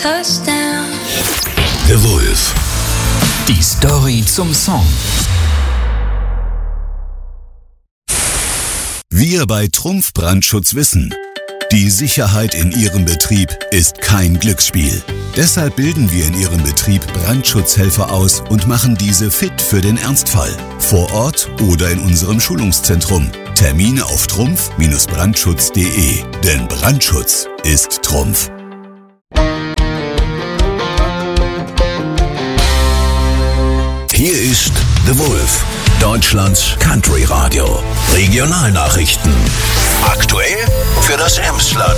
Touchdown. The Wolf. Die Story zum Song. Wir bei Trumpf Brandschutz wissen, die Sicherheit in Ihrem Betrieb ist kein Glücksspiel. Deshalb bilden wir in Ihrem Betrieb Brandschutzhelfer aus und machen diese fit für den Ernstfall. Vor Ort oder in unserem Schulungszentrum. Termine auf trumpf-brandschutz.de. Denn Brandschutz ist Trumpf. Hier ist The Wolf, Deutschlands Country Radio. Regionalnachrichten. Aktuell für das Emsland.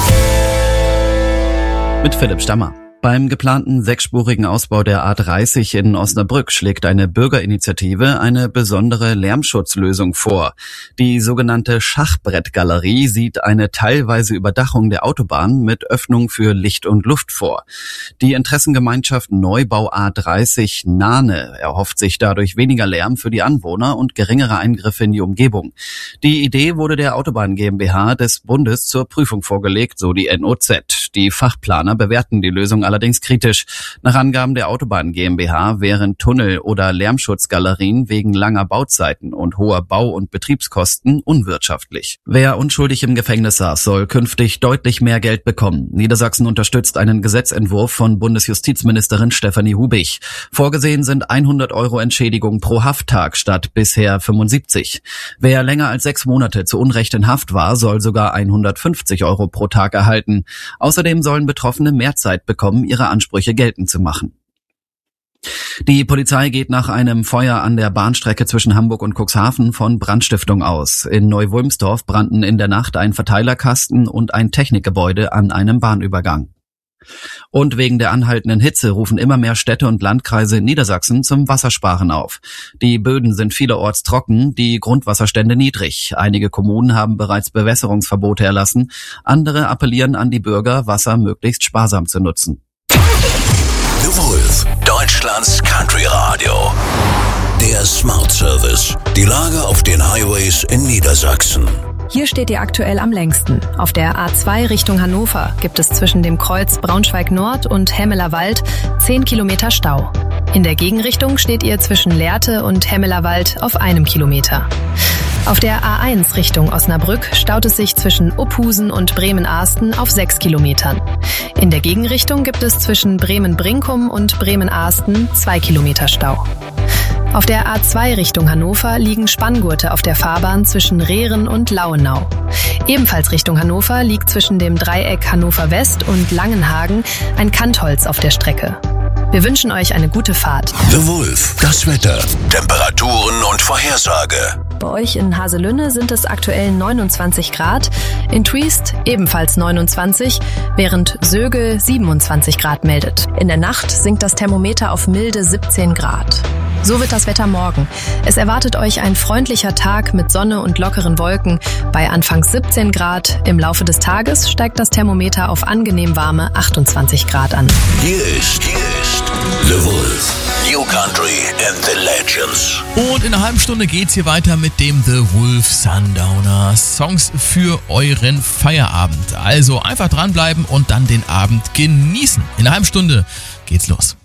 Mit Philipp Stammer. Beim geplanten 6-spurigen Ausbau der A30 in Osnabrück schlägt eine Bürgerinitiative eine besondere Lärmschutzlösung vor. Die sogenannte Schachbrettgalerie sieht eine teilweise Überdachung der Autobahn mit Öffnung für Licht und Luft vor. Die Interessengemeinschaft Neubau A30 Nahne erhofft sich dadurch weniger Lärm für die Anwohner und geringere Eingriffe in die Umgebung. Die Idee wurde der Autobahn GmbH des Bundes zur Prüfung vorgelegt, so die NOZ. Die Fachplaner bewerten die Lösung allerdings kritisch. Nach Angaben der Autobahn GmbH wären Tunnel- oder Lärmschutzgalerien wegen langer Bauzeiten und hoher Bau- und Betriebskosten unwirtschaftlich. Wer unschuldig im Gefängnis saß, soll künftig deutlich mehr Geld bekommen. Niedersachsen unterstützt einen Gesetzentwurf von Bundesjustizministerin Stefanie Hubich. Vorgesehen sind 100 € Entschädigung pro Hafttag statt bisher 75. Wer länger als 6 Monate zu Unrecht in Haft war, soll sogar 150 € pro Tag erhalten. Außerdem sollen Betroffene mehr Zeit bekommen, ihre Ansprüche geltend zu machen. Die Polizei geht nach einem Feuer an der Bahnstrecke zwischen Hamburg und Cuxhaven von Brandstiftung aus. In Neu-Wulmsdorf brannten in der Nacht ein Verteilerkasten und ein Technikgebäude an einem Bahnübergang. Und wegen der anhaltenden Hitze rufen immer mehr Städte und Landkreise in Niedersachsen zum Wassersparen auf. Die Böden sind vielerorts trocken, die Grundwasserstände niedrig. Einige Kommunen haben bereits Bewässerungsverbote erlassen. Andere appellieren an die Bürger, Wasser möglichst sparsam zu nutzen. The Wolf, Deutschlands Country Radio. Der Smart Service. Die Lage auf den Highways in Niedersachsen. Hier steht ihr aktuell am längsten. Auf der A2 Richtung Hannover gibt es zwischen dem Kreuz Braunschweig-Nord und Hemmeler Wald 10 Kilometer Stau. In der Gegenrichtung steht ihr zwischen Lehrte und Hemmeler Wald auf 1 Kilometer. Auf der A1 Richtung Osnabrück staut es sich zwischen Uphusen und Bremen-Ahsten auf 6 Kilometern. In der Gegenrichtung gibt es zwischen Bremen-Brinkum und Bremen-Ahsten 2 Kilometer Stau. Auf der A2 Richtung Hannover liegen Spanngurte auf der Fahrbahn zwischen Rehren und Lauenau. Ebenfalls Richtung Hannover liegt zwischen dem Dreieck Hannover West und Langenhagen ein Kantholz auf der Strecke. Wir wünschen euch eine gute Fahrt. The Wolf, das Wetter, Temperaturen und Vorhersage. Bei euch in Haselünne sind es aktuell 29 Grad, in Triest ebenfalls 29, während Sögel 27 Grad meldet. In der Nacht sinkt das Thermometer auf milde 17 Grad. So wird das Wetter morgen. Es erwartet euch ein freundlicher Tag mit Sonne und lockeren Wolken bei anfangs 17 Grad. Im Laufe des Tages steigt das Thermometer auf angenehm warme 28 Grad an. Hier ist The Wolf. New Country and the Legends. Und in einer halben Stunde geht's hier weiter mit dem The Wolf Sundowner. Songs für euren Feierabend. Also einfach dranbleiben und dann den Abend genießen. In einer halben Stunde geht's los.